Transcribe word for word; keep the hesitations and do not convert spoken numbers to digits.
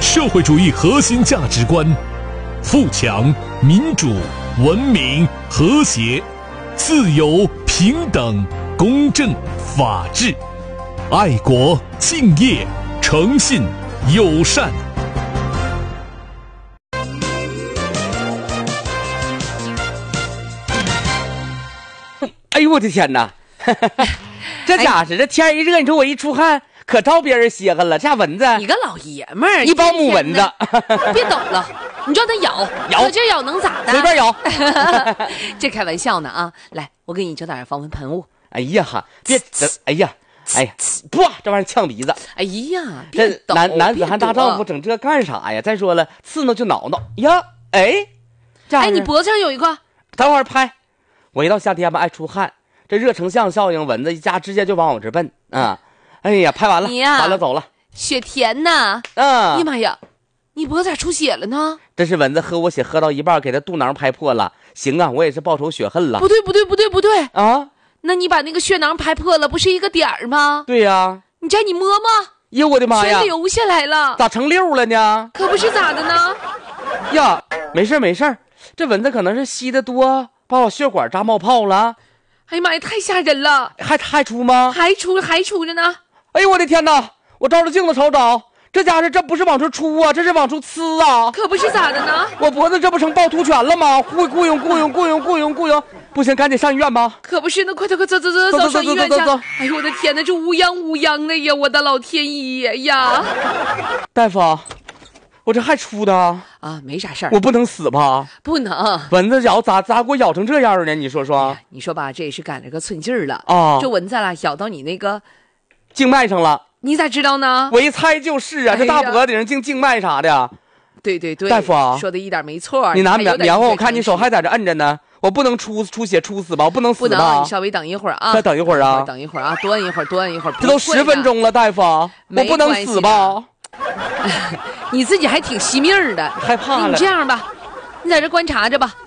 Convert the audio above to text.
社会主义核心价值观：富强、民主、文明、和谐、自由、平等、公正、法治、爱国、敬业、诚信、友善。 哎呦我的天哪！这家伙这天一热，你说我一出汗，可招别人稀罕了。这蚊子， 你个老爷们儿， 一帮母蚊子， 别抖了，你让它咬， 咬可劲咬能咋的？ 随便咬。 这开玩笑呢啊！来，我给你整点防蚊喷雾。 哎呀哈，别，哎呀，哎呀，不，这玩意儿呛鼻子。 哎呀， 这抖男男子汉大丈夫整这干啥呀？再说了，刺挠就挠挠呀，哎，这哎，你脖子上有一个， 等会儿拍。我一到夏天吧，爱出汗，这热成像效应，蚊子一家直接就往我这奔啊！哎呀，拍完了， 呀完了走了。 雪甜呐！ 啊！ 哎呀妈呀，你脖子咋出血了呢？ 这是蚊子喝我血喝到一半，给他肚囊拍破了。行啊，我也是报仇雪恨了。 不对不对不对不对啊！ 那你把那个血囊拍破了，不是一个点儿吗？ 对呀、啊。 你这你摸摸。 哎呦我的妈呀！ 全流下来了， 咋成溜了呢？ 可不是咋的呢？ 呀，没事没事，这蚊子可能是吸的多，把我血管扎冒泡了。 哎呀妈呀，太吓人了！ 还还出吗？ 还出还出着呢！ 哎呦我的天哪！我照着镜子瞅瞅，这家伙这不是往出出啊，这是往出呲啊！ 可不是咋的呢？ 我脖子这不成趵突泉了吗？雇雇佣雇佣雇佣雇佣雇佣，不行，赶紧上医院吧！ 可不是，那快走快走走走走上医院去！哎呦我的天哪，这乌泱乌泱的呀！我的老天爷呀！ 大夫，我这还出的啊，没啥事儿， 我不能死吧？ 不能， 蚊子咬咋咋给我咬成这样呢？你说说， 哎、你说吧，这也是赶着个寸劲儿了啊！ 这蚊子啦咬到你那个静脉上了， 你咋知道呢？ 我一猜就是啊，哎、这大脖子顶上静静脉啥的。 对对对， 大夫啊， 说的一点没错。 你拿棉棉花，我看你手还在这摁着呢，我不能出出血出死吧？我不能死吧？ 不能，你稍微等一会儿啊， 再等一会儿啊， 等一会儿啊，多摁一会儿，多摁一会儿。 这都十分钟了，大夫，我不能死吧？ 你自己还挺惜命的， 害怕了。 你这样吧，你在这观察着吧。